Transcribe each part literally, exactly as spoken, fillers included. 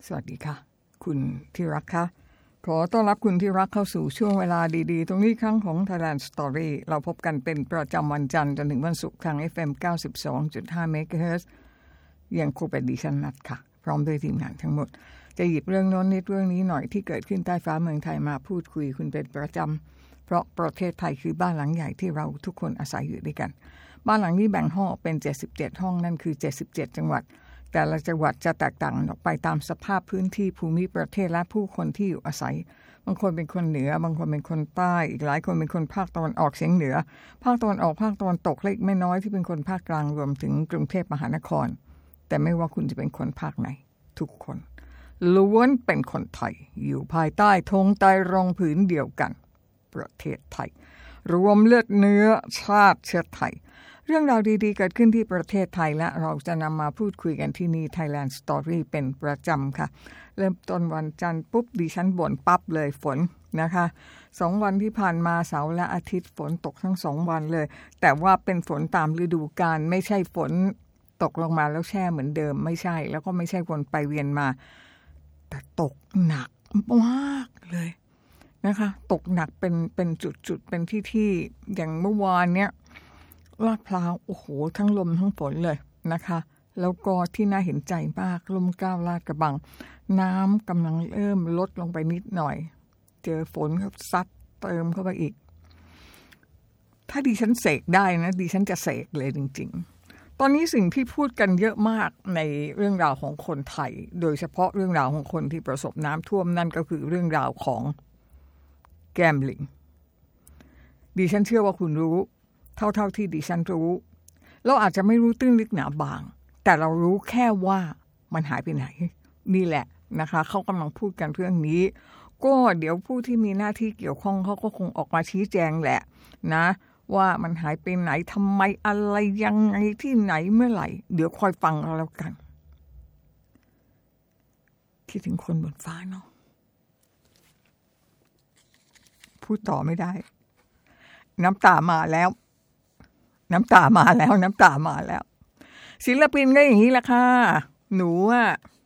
สวัสดีค่ะคุณที่รักค่ะขอต้อนรับคุณที่รักเข้าสู่ช่วงเวลาดีๆตรงนี้ครั้งของ Thailand Story เราพบกันเป็นประจำวันจันทร์จนถึงวันศุกร์ทาง เอฟ เอ็ม เก้าสิบสองจุดห้า เมกะเฮิรตซ์ยังคงเป็นดิฉันนัดค่ะพร้อมด้วยทีมงานทั้งหมดจะหยิบเรื่องโน้นนิดเรื่องนี้หน่อยที่เกิดขึ้นใต้ฟ้าเมืองไทยมาพูดคุยคุณเป็นประจำเพราะประเทศไทยคือบ้านหลังใหญ่ที่เราทุกคนอาศัยอยู่ด้วยกันบ้านหลังนี้แบ่งห้องเป็นเจ็ดสิบเจ็ดห้องนั่นคือเจ็ดสิบเจ็ดจังหวัดแต่ละจังหวัดจะแตกต่างออกไปตามสภาพพื้นที่ภูมิประเทศและผู้คนที่อยู่อาศัยบางคนเป็นคนเหนือบางคนเป็นคนใต้อีกหลายคนเป็นคนภาคตะวันออกเฉียงเหนือภาคตะวันออกภาคตะวันตกเล็กไม่น้อยที่เป็นคนภาคกลางรวมถึงกรุงเทพมหานครแต่ไม่ว่าคุณจะเป็นคนภาคไหนทุกคนล้วนเป็นคนไทยอยู่ภายใต้ธงไตรรงค์ผืนเดียวกันประเทศไทยรวมเลือดเนื้อชาติเชื้อไทยเรื่องราวดีๆเกิดขึ้นที่ประเทศไทยและเราจะนำมาพูดคุยกันที่นี่ Thailand Story เป็นประจำค่ะเริ่มต้นวันจันทร์ปุ๊บดิฉันบ่นปั๊บเลยฝนนะคะสองวันที่ผ่านมาเสาร์และอาทิตย์ฝนตกทั้งสองวันเลยแต่ว่าเป็นฝนตามฤดูกาลไม่ใช่ฝนตกลงมาแล้วแช่เหมือนเดิมไม่ใช่แล้วก็ไม่ใช่วนไปเวียนมาแต่ตกหนักมากเลยนะคะตกหนักเป็นเป็นจุดๆเป็นที่ๆอย่างเมื่อวานเนี้ยลาดพร้าวโอ้โหทั้งลมทั้งฝนเลยนะคะแล้วก็ที่น่าเห็นใจมากลมเกล้าลาดกระบังน้ำกำลังเริ่มลดลงไปนิดหน่อยเจอฝนครับซัดเติมเข้าไปอีกถ้าดิฉันเสกได้นะดิฉันจะเสกเลยจริงๆตอนนี้สิ่งที่พูดกันเยอะมากในเรื่องราวของคนไทยโดยเฉพาะเรื่องราวของคนที่ประสบน้ำท่วมนั่นก็คือเรื่องราวของแกมลิงดิฉันเชื่อว่าคุณรู้เท่าๆที่ดิฉันรู้เราอาจจะไม่รู้ตื้นลึกหนาบางแต่เรารู้แค่ว่ามันหายไปไหนนี่แหละนะคะเขากำลังพูดกันเรื่องนี้ก็เดี๋ยวผู้ที่มีหน้าที่เกี่ยวข้องเขาก็คงออกมาชี้แจงแหละนะว่ามันหายไปไหนทำไมอะไรยังไงที่ไหนเมื่อไหร่เดี๋ยวคอยฟังเราแล้วกันคิดถึงคนบนฟ้าเนาะพูดต่อไม่ได้น้ำตามาแล้วน้ำตามาแล้วน้ำตามาแล้วศิลปินก็อย่างนี้แหละค่ะหนูอ่ะ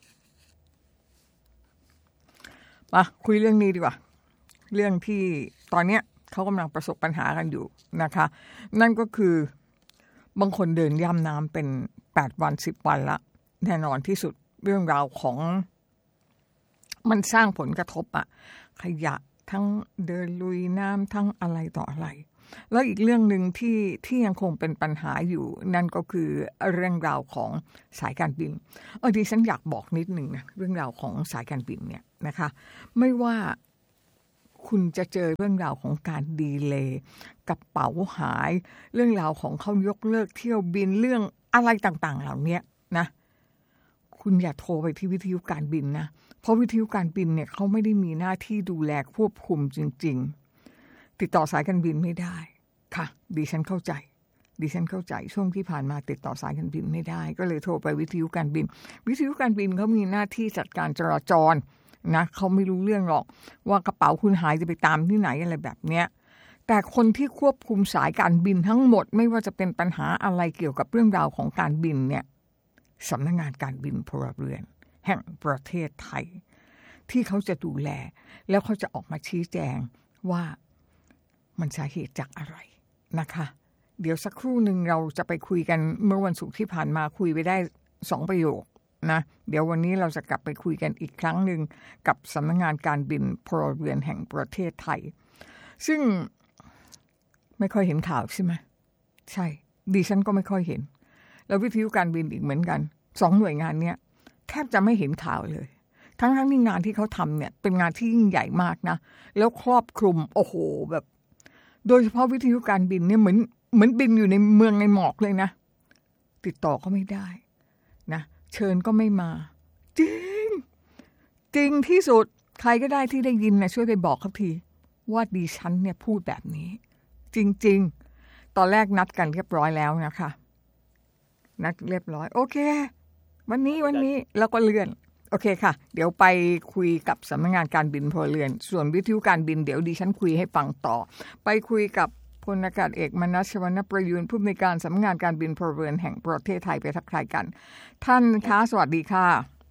มาคุยเรื่องนี้ดีกว่าเรื่องที่ตอนเนี้ยเขากำลังประสบปัญหากันอยู่นะคะนั่นก็คือบางคนเดินย่ำน้ำเป็นแปดวันสิบวันละแน่นอนที่สุดเรื่องราวของมันสร้างผลกระทบอะขยะทั้งเดินลุยน้ำทั้งอะไรต่ออะไรแล้วอีกเรื่องหนึ่งที่ที่ยังคงเป็นปัญหาอยู่นั่นก็คือเรื่องราวของสายการบินเออดิฉันอยากบอกนิดนึงนะเรื่องราวของสายการบินเนี่ยนะคะไม่ว่าคุณจะเจอเรื่องราวของการดีเลย์กระเป๋าหายเรื่องราวของเขายกเลิกเที่ยวบินเรื่องอะไรต่างๆเหล่านี้นะคุณอย่าโทรไปที่วิทยุการบินนะเพราะวิทยุการบินเนี่ยเขาไม่ได้มีหน้าที่ดูแลควบคุมจริงๆติดต่อสายการบินไม่ได้ค่ะดิฉันเข้าใจดิฉันเข้าใจช่วงที่ผ่านมาติดต่อสายการบินไม่ได้ก็เลยโทรไปวิทยุการบินวิทยุการบินเขามีหน้าที่จัดการจราจรนะเขาไม่รู้เรื่องหรอกว่ากระเป๋าคุณหายจะไปตามที่ไหนอะไรแบบเนี้ยแต่คนที่ควบคุมสายการบินทั้งหมดไม่ว่าจะเป็นปัญหาอะไรเกี่ยวกับเรื่องราวของการบินเนี่ยสำนักงานการบินพลเรือนแห่งประเทศไทยที่เขาจะดูแลแล้วเขาจะออกมาชี้แจงว่ามันสาเหตุจากอะไรนะคะเดี๋ยวสักครู่หนึ่งเราจะไปคุยกันเมื่อวันศุกร์ที่ผ่านมาคุยไปได้สองประโยคนะเดี๋ยววันนี้เราจะกลับไปคุยกันอีกครั้งหนึ่งกับสำนักงานการบินพลเรือนแห่งประเทศไทยซึ่งไม่ค่อยเห็นข่าวใช่ไหมใช่ดิฉันก็ไม่ค่อยเห็นแล้ววิทยุการบินอีกเหมือนกันสองหน่วยงานเนี้ยแทบจะไม่เห็นข่าวเลยทั้งทั้งที่งานที่เขาทำเนี่ยเป็นงานที่ยิ่งใหญ่มากนะแล้วครอบคลุมโอ้โหแบบโดยเฉพาะวิทยุการบินเนี่ยเหมือนเหมือนบินอยู่ในเมืองในหมอกเลยนะติดต่อก็ไม่ได้นะเชิญก็ไม่มาจริงจริงที่สุดใครก็ได้ที่ได้ยินนะช่วยไปบอกเขาทีว่าดิฉันเนี่ยพูดแบบนี้จริงๆตอนแรกนัดกันเรียบร้อยแล้วนะคะนัดเรียบร้อยโอเควันนี้วันนี้แล้วก็เลื่อนโอเคค่ะเดี๋ยวไปคุยกับสำนักงานการบินพลเรือนส่วนวิทยุการบินเดี๋ยวดิฉันคุยให้ฟังต่อไปคุยกับพลอากาศเอกมนัส ชวรรณประยูรผู้อำนวยการสำนักงานการบินพลเรือนแห่งประเทศไทยไปทักทายกันท่านคะสวัสดีค่ะ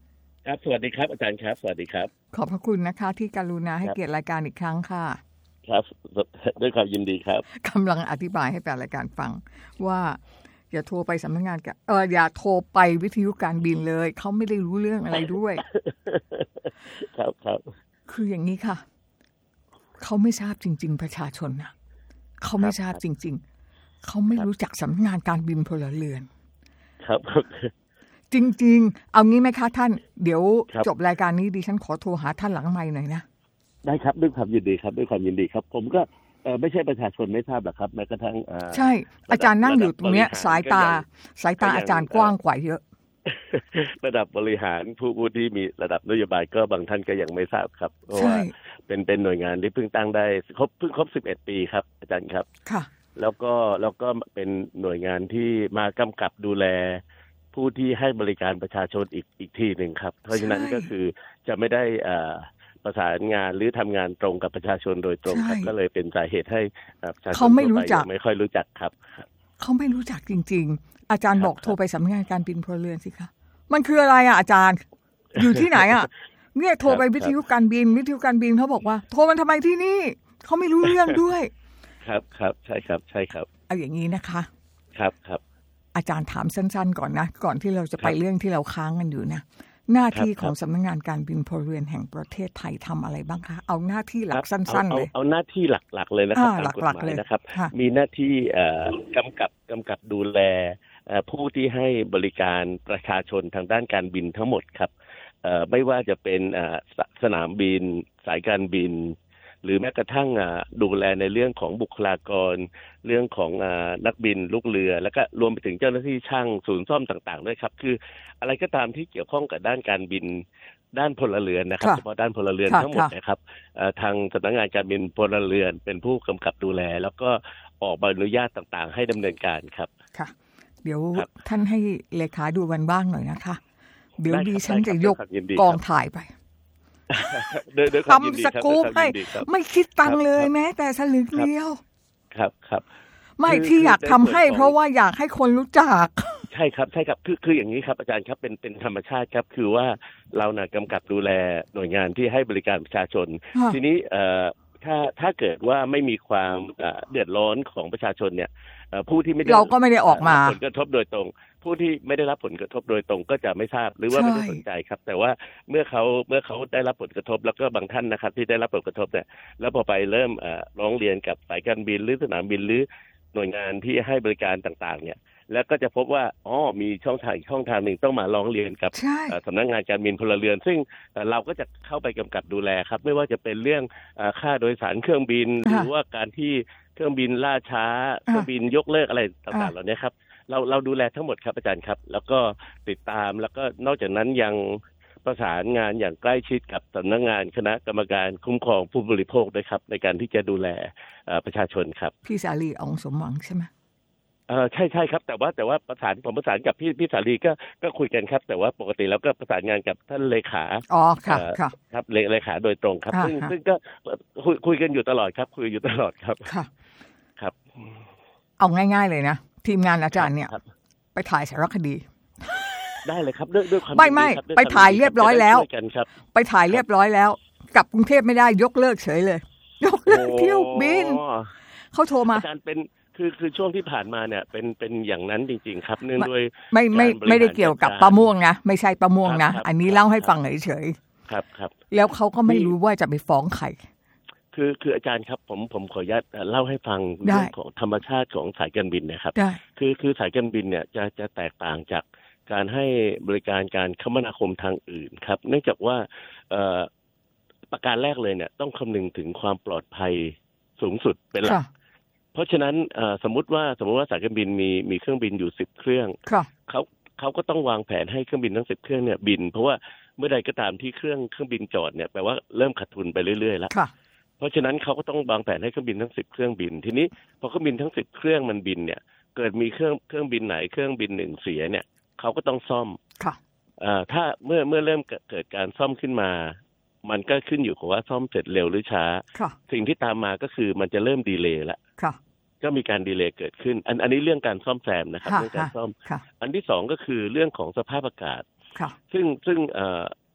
ครับสวัสดีครับอาจารย์ครับสวัสดีครับขอบพระคุณนะคะที่กรุณาให้เกียรติรายการอีกครั้งค่ะครับด้วยความยินดีครับกำลังอธิบายให้แฟนรายการฟังว่าอย่าโทรไปสำนักงานกันเอออย่าโทรไปวิทยุการบินเลยเขาไม่ได้รู้เรื่องอะไรด้วยครับครับคืออย่างนี้ค่ะเขาไม่ทราบจริงๆประชาชนนะเขาไม่ทราบจริงๆเขาไม่รู้จักสำนักงานการบินพลเรือนครับจริงๆเอางี้ไหมคะท่านเดี๋ยวจบรายการนี้ดิฉันขอโทรหาท่านหลังไมค์หน่อยนะได้ครับด้วยความยินดีครับด้วยความยินดีครับผมก็เออไม่ใช่ประชาชนไม่ทราบหรอกครับแม้กระทั่งใช่อาจารย์นั่งอยู่ตรงเนี้ยสายตาสายตาอาจารย์กว้างกว่าเยอะระดับบริหารผู้ผู้ที่มีระดับนโยบายก็บางท่านก็ยังไม่ทราบครับเพราะว่าเป็นเป็นหน่วยงานที่เพิ่งตั้งได้ครบเพิ่งครบสิบเอ็ดปีครับอาจารย์ครับค่ะแล้วก็แล้วก็เป็นหน่วยงานที่มากำกับดูแลผู้ที่ให้บริการประชาชนอีกอีกทีหนึ่งครับเพราะฉะนั้นก็คือจะไม่ได้อ่าประสานงานหรือทำงานตรงกับประชาชนโดยตรงครับก็เลยเป็นสาเหตุให้ประชาชนไม่รู้จักไม่ค่อยรู้จักครับเขาไม่รู้จักจริงๆอาจารย์บอกโทรไปสำนักงานการบินพลเรือนสิคะมันคืออะไรอ่ะอาจารย์อยู่ที่ไหนอ่ะเนี่ยโทรไปวิทยุการบินวิทยุการบินเขาบอกว่าโทรมันทำไมที่นี่เขาไม่รู้เรื่องด้วยครับครับใช่ครับใช่ครับเอาอย่างนี้นะคะครับครับอาจารย์ถามสั้นๆก่อนนะก่อนที่เราจะไปเรื่องที่เราค้างกันอยู่นะหน้าที่ของสำนักงานการบินพลเรือนแห่งประเทศไทยทำอะไรบ้างคะเอาหน้าที่หลักสั้นๆเลยเอาหน้าที่หลักๆเลยนะครับตามกฎหมายนะครับมีหน้าที่กำกับกำกับดูแลผู้ที่ให้บริการประชาชนทางด้านการบินทั้งหมดครับไม่ว่าจะเป็นสนามบินสายการบินหรือแม้กระทั่งดูแลในเรื่องของบุคลากรเรื่องของนักบินลูกเรือแล้วก็รวมไปถึงเจ้าหน้าที่ช่างศูนย์ซ่อมต่างๆด้วยครับคืออะไรก็ตามที่เกี่ยวข้องกับด้านการบินด้านพลเรือนนะครับเฉพาะด้านพลเรือนทั้งหมดนะครับทางสำนักงานการบินพลเรือนเป็นผู้กำกับดูแลแล้วก็ออกใบอนุญาตต่างๆให้ดำเนินการครับค่ะเดี๋ยวท่านให้เลขาดูวันบ้างหน่อยนะคะเดี๋ยวดิฉันจะยกกองถ่ายไปทำสกู๊ปให้ไม่คิดตังเลยแม้แต่สลึงเดียวครับครับไม่ที่อยากทำให้เพราะว่าอยากให้คนรู้จักใช่ครับใช่ครับคือคืออย่างนี้ครับอาจารย์ครับเป็นเป็นธรรมชาติครับคือว่าเราน่ะกำกับดูแลหน่วยงานที่ให้บริการประชาชนทีนี้เอ่อถ้าถ้าเกิดว่าไม่มีความเดือดร้อนของประชาชนเนี่ยผู้ที่ไม่ได้เราก็ไม่ได้ออกมาผลกระทบโดยตรงผู้ที่ไม่ได้รับผลกระทบโดยตรงก็จะไม่ทราบหรือว่าไม่ได้สนใจครับแต่ว่าเมื่อเขาเมื่อเขาได้รับผลกระทบแล้วก็บางท่านนะครับที่ได้รับผลกระทบเนี่ยแล้วพอไปเริ่มร้องเรียนกับสายการบินหรือสนามบินหรือหน่วยงานที่ให้บริการต่างๆเนี่ยแล้วก็จะพบว่าอ๋อมีช่องทางช่องทางหนึ่งต้องมาร้องเรียนกับสำนักงานการบินพลเรือนซึ่งเราก็จะเข้าไปกำกับดูแลครับไม่ว่าจะเป็นเรื่องค่าโดยสารเครื่องบินหรือว่าการที่เครื่องบินล่าช้าเครื่องบินยกเลิกอะไรต่างๆเหล่านี้ครับเราเราดูแลทั้งหมดครับอาจารย์ครับแล้วก็ติดตามแล้วก็นอกจากนั้นยังประสานงานอย่างใกล้ชิดกับสำนักงานคณะกรรมการคุ้มครองผู้บริโภคด้วยครับในการที่จะดูแลประชาชนครับพี่สาลีอองสมหวังใช่ไหมเออใช่ใช่ครับแต่ว่าแต่ว่าประสานผมประสานกับพี่พี่สาลีก็ก็คุยกันครับแต่ว่าปกติแล้วก็ประสานงานกับท่านเลขาอ๋อค่ะค่ะครับเลขาโดยตรงครับซึ่งซึ่งก็คุยคุยกันอยู่ตลอดครับคุยอยู่ตลอดครับค่ะครับเอาง่ายๆเลยนะทีมงานอาจารย์เนี่ยไปถ่ายสารคดีได้เลยครับด้วยด้วยความไม่ไม่ไปถ่ายเรียบร้อยแล้วไปถ่ายเรียบร้อยแล้วกลับกรุงเทพไม่ได้ยกเลิกเฉยเลยยกเลิกเที่ยวบินเขาโทรมาอาจารย์เป็นคือคือช่วงที่ผ่านมาเนี่ยเป็นเป็นอย่างนั้นจริงๆครับเนื่องด้วยไม่ไม่ไม่ได้เกี่ยวกับปลาม่วงนะไม่ใช่ปลาม่วงนะอันนี้เล่าให้ฟังเฉยๆครับครับแล้วเขาก็ไม่รู้ว่าจะไปฟ้องใครคือคืออาจารย์ครับผมผมขออนุญาตเล่าให้ฟังเรื่องของธรรมชาติของสายการบินนะครับคือคือสายการบินเนี่ยจะจะแตกต่างจากการให้บริการการคมนาคมทางอื่นครับเนื่องจากว่าประการแรกเลยเนี่ยต้องคำนึงถึงความปลอดภัยสูงสุดเป็นหลักเพราะฉะนั้นสมมุติว่าสมมติว่าสายการบินมีมีเครื่องบินอยู่สิบเครื่องเขาเขาก็ต้องวางแผนให้เครื่องบินทั้งสิบเครื่องเนี่ยบินเพราะว่าเมื่อใดก็ตามที่เครื่องเครื่องบินจอดเนี่ยแปลว่าเริ่มขาดทุนไปเรื่อยๆแล้วเพราะฉะนั้นเขาก็ต้องวางแผนให้เครื่องบินทั้งสิบเครื่องบินทีนี้พอเครื่องบินทั้งสิบเครื่องมันบินเนี่ยเกิดมีเครื่องเครื่องบินไหนเครื่องบินหนึ่งเสียเนี่ยเขาก็ต้องซ่อมถ้าเมื่อเมื่อเริ่มเกิดการซ่อมขึ้นมามันก็ขึ้นอยู่กับว่าซ่อมเสร็จเร็วหรือช้าสิ่งที่ตามมาก็คือมันจะเริ่มดีเลย์ละก็มีการดีเลย์เกิดขึ้นอันอันนี้เรื่องการซ่อมแซมนะครับเรื่องการซ่อมอันที่สองก็คือเรื่องของสภาพอากาศซึ่งซึ่ง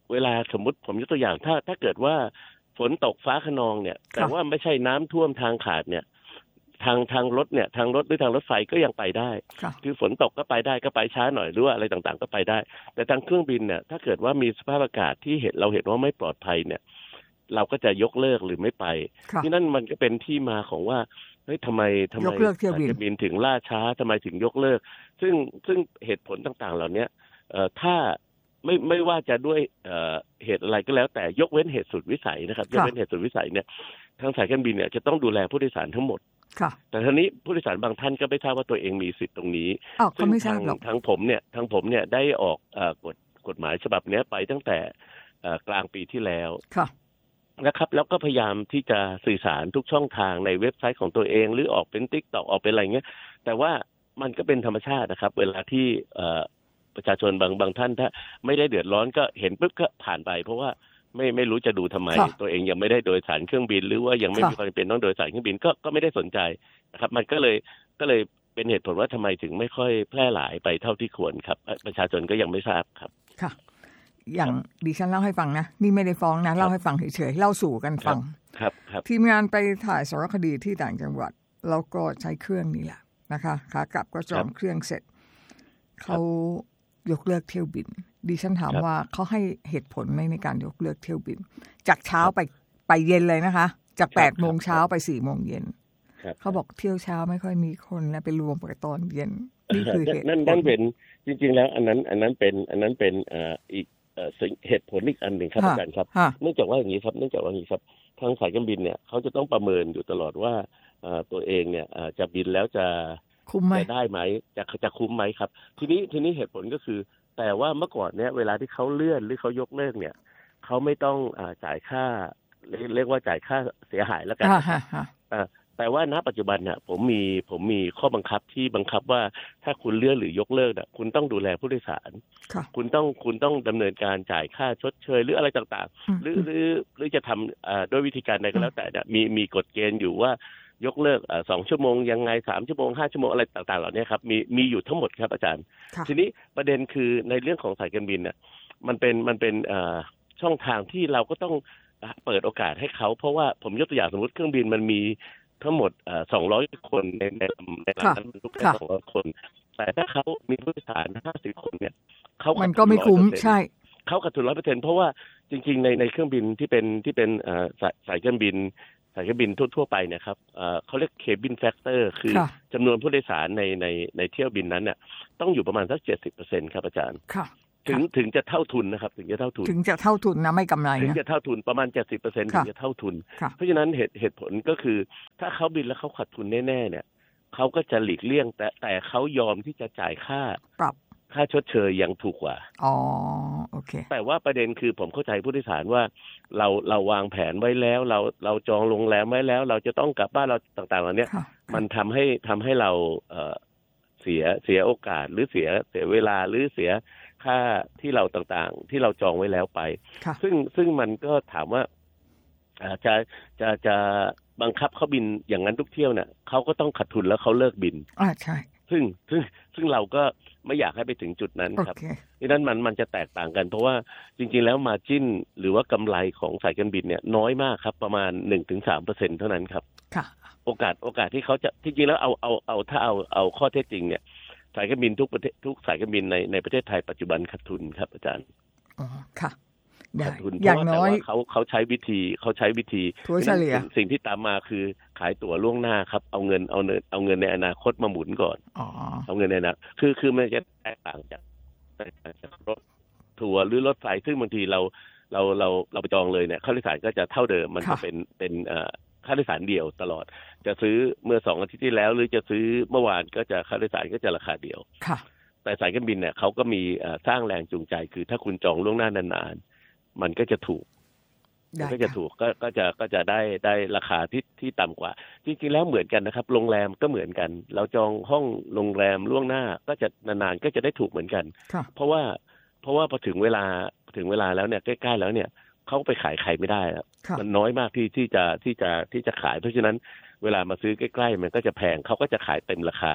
เวลาสมมติผมยกตัวอย่างถ้าถ้าเกิดว่าฝนตกฟ้าคะนองเนี่ยแต่ว่าไม่ใช่น้ำท่วมทางขาดเนี่ยทางทางรถเนี่ยทางรถหรือทางรถไฟก็ยังไปได้คือฝนตกก็ไปได้ก็ไปช้าหน่อยหรือว่าอะไรต่างๆก็ไปได้แต่ทางเครื่องบินเนี่ยถ้าเกิดว่ามีสภาพอากาศที่เห็นเราเห็นว่าไม่ปลอดภัยเนี่ยเราก็จะยกเลิกหรือไม่ไปที่นั่นมันก็เป็นที่มาของว่าเฮ้ยทำไมทำไมสายการบินถึงล่าช้าทำไมถึงยกเลิกซึ่งซึ่งเหตุผลต่างๆเหล่านี้เอ่อถ้าไม่ไม่ว่าจะด้วยเอ่อเหตุอะไรก็แล้วแต่ยกเว้นเหตุสุดวิสัยนะครับยกเว้นเหตุสุดวิสัยเนี่ยทางสายการบินเนี่ยจะต้องดูแลผู้โดยสารทั้งหมดแต่ทีนี้ผู้โดยสารบางท่านก็ไม่ทราบว่าตัวเองมีสิทธิ์ตรงนี้ซึ่งทางทางผมเนี่ยทางผมเนี่ยได้ออกเอ่อกฎกฎหมายฉบับนี้ไปตั้งแต่เอ่อกลางปีที่แล้วนะครับแล้วก็พยายามที่จะสื่อสารทุกช่องทางในเว็บไซต์ของตัวเองหรือออกเป็น TikTok ออกเป็นอะไรเงี้ยแต่ว่ามันก็เป็นธรรมชาตินะครับเวลาที่เอ่อประชาชนบางบางท่านถ้าไม่ได้เดือดร้อนก็เห็นปุ๊บก็ผ่านไปเพราะว่าไม่ไม่รู้จะดูทำไมตัวเองยังไม่ได้โดยสารเครื่องบินหรือว่ายังไม่มีความจำเป็นต้องโดยสารเครื่องบินก็ก็ไม่ได้สนใจนะครับมันก็เลยก็เลยเป็นเหตุผลว่าทำไมถึงไม่ค่อยแพร่หลายไปเท่าที่ควรครับประชาชนก็ยังไม่ทราบครับค่ะอย่างดิฉันเล่าให้ฟังนะนี่ไม่ได้ฟ้องนะเล่าให้ฟังเฉยๆเล่าสู่กันฟังครับครับทีมงานไปถ่ายสารคดีที่ต่างจังหวัดแล้วก็ใช้เครื่องนี่แหละนะคะขากลับก็จองเครื่องเสร็จเขายกเลิกเที่ยวบินดิฉันถามว่าเขาให้เหตุผลไหมในการยกเลิกเที่ยวบินจากเช้าไปไปเย็นเลยนะคะจากแปดโมงเช้าไปสี่โมงเย็นเขาบอกเที่ยวเช้าไม่ค่อยมีคนแล้วไปรวมกับตอนเย็นนี่คือเหตุนั่นนั่นเป็นจริงๆแล้วอันนั้นอันนั้นเป็นอันนั้นเป็นอ่าอีกเหตุผลอีกอันหนึ่งครับอาจารย์ครับเนื่องจากว่าอย่างนี้ครับเนื่องจากว่าอย่างนี้ครับทางสายการบินเนี่ยเขาจะต้องประเมินอยู่ตลอดว่าตัวเองเนี่ยจะบินแล้วจะคุ้มไหมจะได้ไหมจะจะคุ้มไหมครับทีนี้ทีนี้เหตุผลก็คือแต่ว่าเมื่อก่อนเนี่ยเวลาที่เขาเลื่อนหรือเขายกเลิกเนี่ยเขาไม่ต้องจ่ายค่าเรียกว่าจ่ายค่าเสียหายแล้วกันแต่ว่าณปัจจุบันเนี่ยผมมีผมมีข้อบังคับที่บังคับว่าถ้าคุณเลื่อนหรือยกเลิกเนี่ยคุณต้องดูแลผู้โดยสารคุณต้องคุณต้องดำเนินการจ่ายค่าชดเชยหรืออะไรต่างๆหรือหรือหรือจะทำด้วยวิธีการใดก็แล้วแต่เนี่ยมีมีกฎเกณฑ์อยู่ว่ายกเลิกสองชั่วโมงยังไงสามชั่วโมงห้าชั่วโมงอะไรต่างๆเหล่านี้ครับมีมีอยู่ทั้งหมดครับอาจารย์ทีนี้ประเด็นคือในเรื่องของสายการบินเนี่ยมันเป็นมันเป็นช่องทางที่เราก็ต้องเปิดโอกาสให้เขาเพราะว่าผมยกตัวอย่างสมมติเครื่องบินมันมีทั้งหมดสองร้อยคนในในในลำนั้นทุกแค่สองร้อยคนแต่ถ้าเขามีผู้โดยสารห้าสิบคนเนี่ยเขามันก็ไม่คุ้มใช่เขาขาดทุน ร้อยเปอร์เซ็นต์ เพราะว่าจริงๆในในเครื่องบินที่เป็นที่เป็นสายสายเครื่องบินสายการบินทั่วๆไปเนี่ยครับเขาเรียก cabin factor คือจำนวนผู้โดยสารในในในเที่ยวบินนั้นเนี่ยต้องอยู่ประมาณสัก เจ็ดสิบเปอร์เซ็นต์ ครับอาจารย์ถึงถึงจะเท่าทุนนะครับถึงจะเท่าทุนถึงจะเท่าทุนนะไม่กำไรถึงจะเท่าทุนประมาณ เจ็ดสิบเปอร์เซ็นต์ ถึงจะเท่าทุนเพราะฉะนั้นเหตุเหตุผลก็คือถ้าเขาบินแล้วเขาขาดทุนแน่ๆเนี่ยเขาก็จะหลีกเลี่ยงแต่แต่เขายอมที่จะจ่ายค่าปรับค่าชดเชยยังถูกกว่าอ๋อโอเคแต่ว่าประเด็นคือผมเข้าใจผู้โดยสารว่าเราเราวางแผนไว้แล้วเราเราจองโรงแรมไว้แล้วเราจะต้องกลับบ้านเราต่างๆเหล่านี้มันทำให้ทำให้เราเอ่อเสียเสียโอกาสหรือเสียเสียเวลาหรือเสียค่าที่เราต่างๆที่เราจองไว้แล้วไปซึ่งซึ่งมันก็ถามว่าจะจะจะบังคับเขาบินอย่างนั้นทุกเที่ยวเนี่ยเขาก็ต้องขาดทุนแล้วเขาเลิกบินอ่าใช่ซึ่งซึ่งซึ่งเราก็ไม่อยากให้ไปถึงจุดนั้นครับดังนั้นมันมันจะแตกต่างกันเพราะว่าจริงๆแล้วมาร์จิ้นหรือว่ากำไรของสายการบินเนี่ยน้อยมากครับประมาณ หนึ่งถึงสามเปอร์เซ็นต์ เท่านั้นครับโอกาสโอกาสที่เขาจะจริงๆแล้วเอาเอาเอาถ้าเอาเอาข้อเท็จจริงเนี่ยสายการบินทุกประเทศทุกสายการบินในในประเทศไทยปัจจุบันขาดทุนครับอาจารย์อ๋อค่ะขาดทุนเพราะว่าแต่ว่าเขาเขาใช้วิธีเขาใช้วิธีสิ่งที่ตามมาคือขายตั๋วล่วงหน้าครับเอาเงินเอาเงินเอาเงินในอนาคตมาหมุนก่อนอ๋อเอาเงินในอนาคตคือคือมันจะแตกต่างจากจากรถทัวร์หรือรถไฟซึ่งบางทีเราเราเราเราไปจองเลยเนี่ยค่าโดยสารก็จะเท่าเดิมมันจะเป็นเป็นเอ่อค่าโดยสารเดียวตลอดจะซื้อเมื่อสองอาทิตย์ที่แล้วหรือจะซื้อเมื่อวานก็จะค่าโดยสารก็จะราคาเดียวแต่สายการบินเนี่ยเขาก็มีสร้างแรงจูงใจคือถ้าคุณจองล่วงหน้านานๆมันก็จะถูกมันก็จะถูกก็ก็จะก็จะได้ได้ราคาที่ที่ต่ำกว่าจริงๆแล้วเหมือนกันนะครับโรงแรมก็เหมือนกันเราจองห้องโรงแรมล่วงหน้าก็จะนานๆก็จะได้ถูกเหมือนกันเพราะว่าเพราะว่าพอถึงเวลาถึงเวลาแล้วเนี่ยใกล้ๆแล้วเนี่ยเขาไปขายใครไม่ได้แล้วมันน้อยมากที่ที่จะที่จะที่จะขายเพราะฉะนั้นเวลามาซื้อใกล้ๆมันก็จะแพงเขาก็จะขายเต็มราคา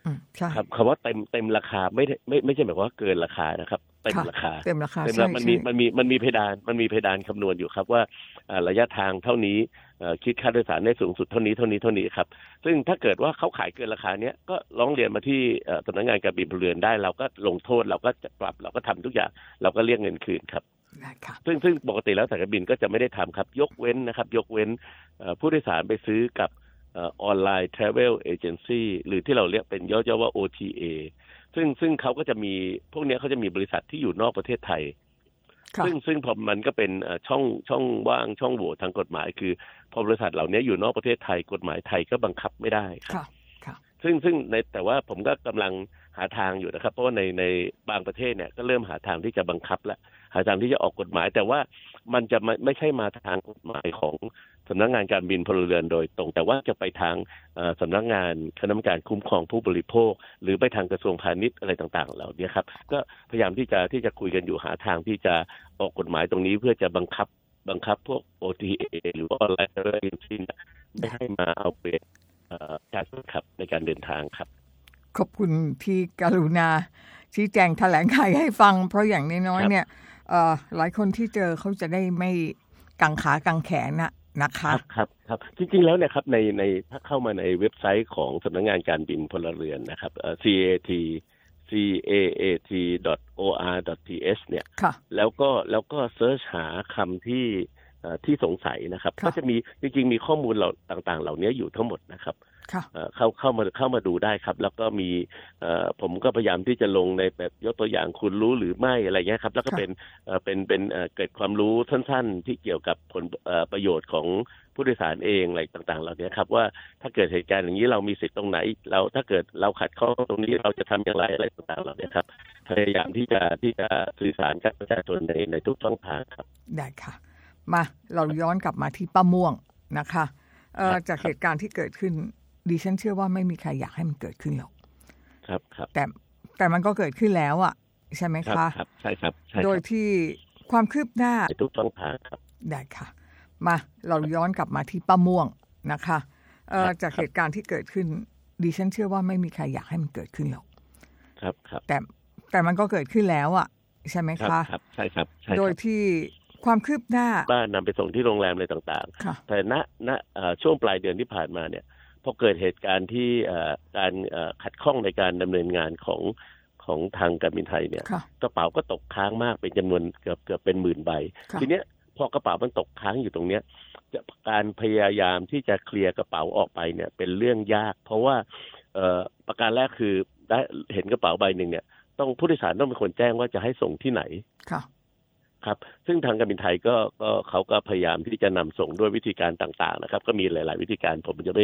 ครับคำว่าเต็มเต็มราคาไม่ไม่ไม่ใช่หมายความว่าเกินราคานะครับเต็มราคาเต็มราคาเต็มราคามันมีมันมีมันมีเพดานมันมีเพดานคำนวณอยู่ครับว่าระยะทางเท่านี้คิดค่าโดยสารได้สูงสุดเท่านี้เท่านี้เท่านี้ครับซึ่งถ้าเกิดว่าเขาขายเกินราคาเนี้ยก็ร้องเรียนมาที่สำนักงานการบินพลเรือนได้เราก็ลงโทษเราก็จะปรับเราก็ทำทุกอย่างเราก็เรียกเงินคืนครับซึ่งซึ่งปกติแล้วสายการบินก็จะไม่ได้ทำครับยกเว้นนะครับยกเว้นผู้โดยสารไปซื้อกับออนไลน์ Travel Agency หรือที่เราเรียกเป็นย่อๆว่า โอ ที เอ ซึ่งซึ่งเขาก็จะมีพวกนี้เขาจะมีบริษัทที่อยู่นอกประเทศไทยซึ่งซึ่งพอมันก็เป็นช่องช่องว่างช่องโหว่ทางกฎหมายคือพอบริษัทเหล่านี้อยู่นอกประเทศไทยกฎหมายไทยก็บังคับไม่ได้ครับซึ่งซึ่งในแต่ว่าผมก็กำลังหาทางอยู่นะครับเพราะว่าในในบางประเทศเนี่ยก็เริ่มหาทางที่จะบังคับและหาทางที่จะออกกฎหมายแต่ว่ามันจะไม่ไม่ใช่มาทางกฎหมายของสำนักงานการบินพลเรือนโดยตรงแต่ว่าจะไปทางสำนักงานคณะกรรมการคุ้มครองผู้บริโภคหรือไปทางกระทรวงพาณิชย์อะไรต่างๆเหล่านี้ครับก็พยายามที่จะที่จะคุยกันอยู่หาทางที่จะออกกฎหมายตรงนี้เพื่อจะบังคับบังคับพวก โอ ที เอ หรือว่าออนไลน์เอเจนซี่ไม่ให้มาเอาเปรียบการขับในการเดินทางครับขอบคุณที่กรุณาชี้แจงแถลงไขให้ฟังเพราะอย่างน้อยๆเนี่ยหลายคนที่เจอเขาจะได้ไม่กังขากังแขนนะนะคะครับครับจริงๆแล้วเนี่ยครับในในถ้าเข้ามาในเว็บไซต์ของสำนักงานการบินพลเรือนนะครับ ซี เอ ที ซี เอ เอ ที ดอท โอ อาร์ ดอท ที เอช เนี่ยแล้วก็แล้วก็เสิร์ชหาคำที่ที่สงสัยนะครับก็จะมีจริงๆมีข้อมูลเราต่างๆเหล่านี้อยู่ทั้งหมดนะครับเข้าเข้ามาเข้ามาดูได้ครับแล้วก็มีผมก็พยายามที่จะลงในแบบยกตัวอย่างคุณรู้หรือไม่อะไรเงี้ยครับแล้วก็เป็นเป็นเป็นเกิดความรู้สั้นๆที่เกี่ยวกับผลประโยชน์ของผู้โดยสารเองอะไรต่างๆเหล่านี้ครับว่าถ้าเกิดเหตุการณ์อย่างนี้เรามีสิทธิ์ตรงไหนเราถ้าเกิดเราขัดข้องตรงนี้เราจะทำอย่างไรอะไรต่างๆเหล่านี้ครับพยายามที่จะที่จะสื่อสารกับประชาชนในในทุกช่องทางครับได้ค่ะมาเราย้อนกลับมาที่ป้าม่วงนะคะจากเหตุการณ์ที่เกิดขึ้นดิฉันเชื่อว่าไม่มีใครอยากให้มันเกิดขึ้นหรอกครับครับแต่แต่มันก็เกิดขึ้นแล้วอ่ะใช่ไหมคะครับใช่ครับโดยที่ความคืบหน้าทุกช่องทางครับได้ค่ะมาเราย้อนกลับมาที่ป้าม่วงนะคะจากเหตุการณ์ที่เกิดขึ้นดิฉันเชื่อว่าไม่มีใครอยากให้มันเกิดขึ้นหรอกครับครับแต่แต่มันก็เกิดขึ้นแล้วอ่ะใช่ไหมคะครับใช่ครับโดยที่ความคืบหน้าบ้านนำไปส่งที่โรงแรมอะไรต่างๆแต่ณณช่วงปลายเดือนที่ผ่านมาเนี่ยพอเกิดเหตุการณ์ที่การขัดข้องในการดำเนินงานของของทางการบินไทยเนี่ยกระเป๋าก็ตกค้างมากเป็นจำนวนเกือบเกือบเป็นหมื่นใบทีเนี้ยพอกระเป๋ามันตกค้างอยู่ตรงเนี้ยการพยายามที่จะเคลียร์กระเป๋าออกไปเนี่ยเป็นเรื่องยากเพราะว่าประการแรกคือได้เห็นกระเป๋าใบหนึ่งเนี่ยต้องผู้โดยสารต้องเป็นคนแจ้งว่าจะให้ส่งที่ไหนครับซึ่งทางการบินไทยก็ก็เขาก็พยายามที่จะนำส่งด้วยวิธีการต่างๆนะครับก็มีหลายๆวิธีการผมจะไม่